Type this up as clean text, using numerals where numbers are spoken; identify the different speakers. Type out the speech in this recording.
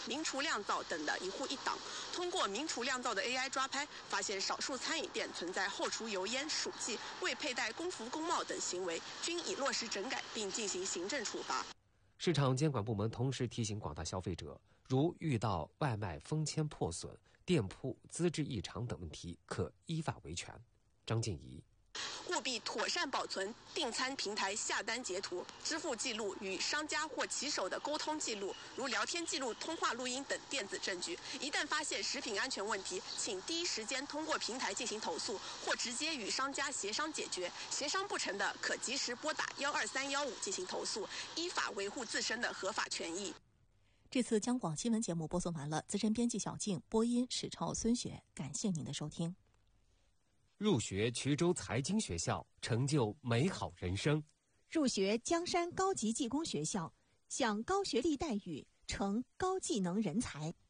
Speaker 1: 名厨酿造等的一户一档。通过名厨酿造的 AI 抓拍，发现少数餐饮店存在后厨油烟、属记、未佩戴工服工帽等行为，均已落实整改并进行行政处罚。
Speaker 2: 市场监管部门同时提醒广大消费者，如遇到外卖封签破损、店铺资质异常等问题，可依法维权。张静怡。
Speaker 1: 务必妥善保存订餐平台下单截图、支付记录与商家或骑手的沟通记录，如聊天记录、通话录音等电子证据。一旦发现食品安全问题，请第一时间通过平台进行投诉，或直接与商家协商解决。协商不成的，可及时拨打12315进行投诉，依法维护自身的合法权益。
Speaker 3: 这次央广新闻节目播送完了，资深编辑小静，播音史超、孙雪，感谢您的收听。
Speaker 2: 入学衢州财经学校，成就美好人生；
Speaker 4: 入学江山高级技工学校，享高学历待遇，成高技能人才。